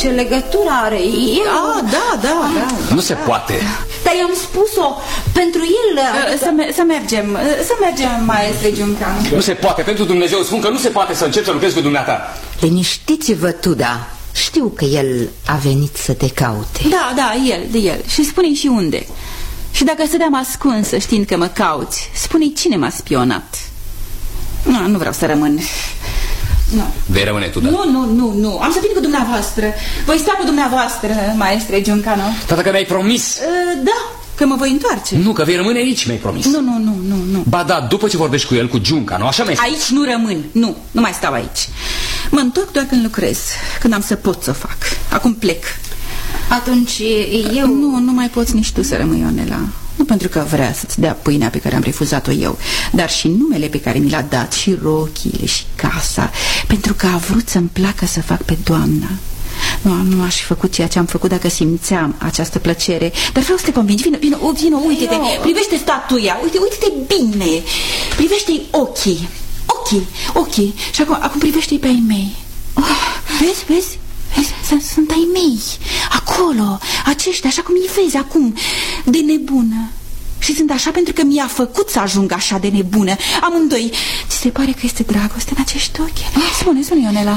Ce legătură are el? Da. Nu se poate. Dar i-am spus-o pentru el. Să mergem, maestre Giuncanu. Nu se poate, pentru Dumnezeu spun că nu se poate să încep să lucrez cu dumneata. Liniștiți-vă, Tuda. Știu că el a venit să te caute. Da, el. Și spune-i și unde. Și dacă stăteam ascunsă știind că mă cauți, spune-i cine m-a spionat. Nu vreau să rămân. Nu. Vei rămâne, Tuda? Nu. Am să vin cu dumneavoastră. Voi sta cu dumneavoastră, maestre Giuncanu. Tata, că mi-ai promis? Da, că mă voi întoarce. Nu, că vei rămâne aici, mi-ai promis. Nu. Ba da, după ce vorbești cu el, cu Giuncanu, așa mi-ai spus. Aici nu rămân, nu mai stau aici. Mă întorc doar când lucrez, când am să pot să o fac. Acum plec. Atunci eu... Nu mai poți nici tu să rămâi, Ionela. Nu pentru că vrea să-ți dea pâinea pe care am refuzat-o eu, dar și numele pe care mi l-a dat, și rochiile, și casa, pentru că a vrut să-mi placă să fac pe doamna. Nu aș fi făcut ceea ce am făcut dacă simțeam această plăcere. Dar vreau să te convingi. Vino, uite-te. Privește statuia, uite-te bine. Privește-i ochii. Și acum privește-i pe ai mei. Vezi? Sunt ai mei. Acolo, aceștia, așa cum îi vezi acum, de nebună. Și sunt așa pentru că mi-a făcut să ajung așa de nebună. Amândoi. Ți se pare că este dragoste în acești ochi? Spune, Ionela.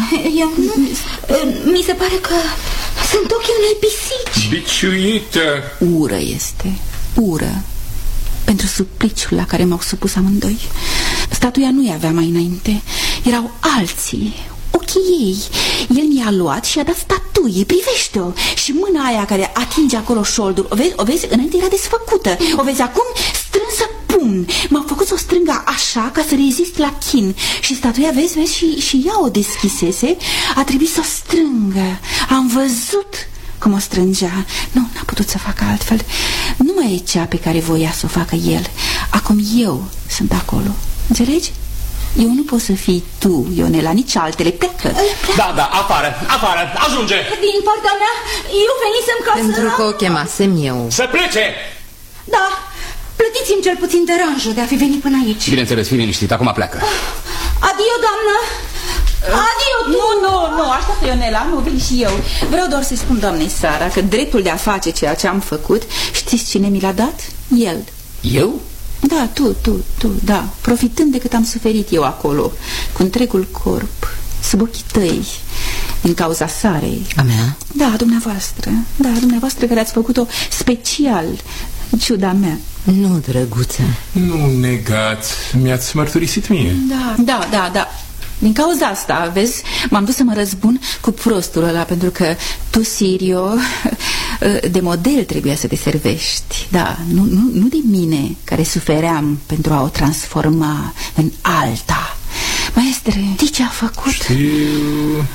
Mi se pare că sunt ochii unei pisici. Biciuită. Ură este. Ură. Pentru supliciul la care m-au supus amândoi. Statuia nu-i avea mai înainte. Erau alții. Ochii ei. El mi-a luat și a dat statuie. Privește-o. Și mâna aia care atinge acolo șoldul, o vezi? Înainte era desfăcută. O vezi acum strânsă pumn. M-a făcut să o strângă așa ca să rezist la chin. Și statuia, vezi, și ea o deschisese. A trebuit să o strângă. Am văzut cum o strângea. N-a putut să facă altfel. Nu mai e cea pe care voia să o facă el. Acum eu sunt acolo. Înțelegi? Eu nu pot să fii tu, Ionela, nici altele. Pleacă. Da, afară, ajunge. Din partea mea, eu venisem ca Pentru că o chemasem eu. Să plece. Da, plătiți-mi cel puțin deranjul de a fi venit până aici. Bineînțeles, fii liniștit, acum pleacă. Adio, doamnă. Adio, tu. Nu, așteaptă, Ionela, nu vin și eu. Vreau doar să-i spun doamnei Sara că dreptul de a face ceea ce am făcut, știți cine mi l-a dat? El. Eu? Da, tu, da. Profitând de cât am suferit eu acolo, cu întregul corp, sub ochii tăi, din cauza Sarei. A mea? Da, dumneavoastră care ați făcut-o special, în ciuda mea. Nu, drăguță. Nu negați, mi-ați mărturisit mie. Da. Din cauza asta, vezi, m-am dus să mă răzbun cu prostul ăla, pentru că tu, Sirio, de model trebuia să te servești. Da, nu de mine, care sufeream pentru a o transforma în alta. Maestre, știi ce a făcut? Știu.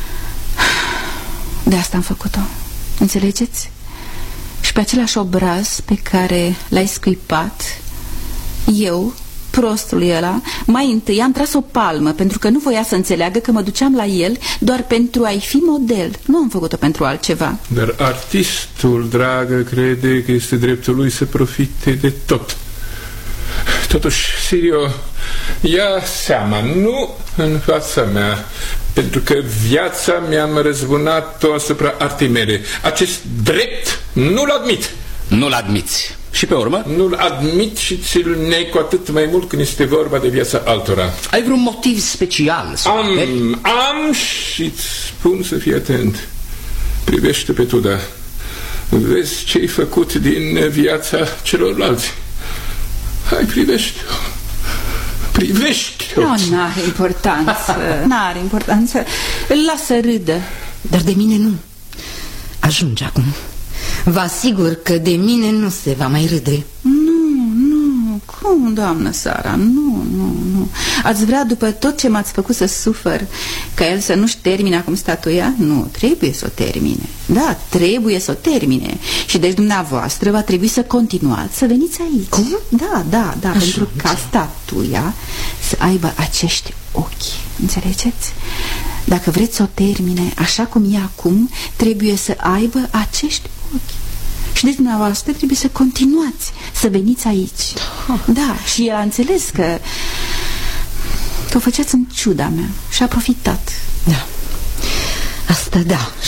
De asta am făcut-o, înțelegeți? Și pe același obraz pe care l-ai scuipat, eu, prostului ăla, mai întâi am tras o palmă, pentru că nu voia să înțeleagă că mă duceam la el doar pentru a-i fi model. Nu am făcut-o pentru altceva. Dar artistul, dragă, crede că este dreptul lui să profite de tot. Totuși, Sirio, ia seama, nu în fața mea, pentru că viața mi-am răzbunat-o asupra artei mele. Acest drept nu-l admit. Nu-l admiți. Și pe urmă? Nu-l admit și ți-l neg cu atât mai mult când este vorba de viața altora. Ai vreun motiv special? Am și-ți spun să fii atent. Privește pe Tuda. Vezi ce-ai făcut din viața celorlalți. Hai, privește-o. Privește-o. N-are importanță. Îl las să râdă. Dar de mine nu. Ajunge acum. Vă asigur că de mine nu se va mai râde. Nu. Cum, doamnă Sara? Nu. Ați vrea, după tot ce m-ați făcut să sufăr, ca el să nu-și termine acum statuia? Nu, trebuie să o termine. Da, trebuie să o termine. Și deci dumneavoastră va trebui să continuați să veniți aici. Cum? Da, pentru ca statuia să aibă acești ochi. Înțelegeți? Dacă vreți să o termine așa cum e acum, trebuie să aibă acești ochi. Și deci dumneavoastră trebuie să continuați să veniți aici. Da, și el a înțeles că o făceați în ciuda mea și a profitat. Da, asta da.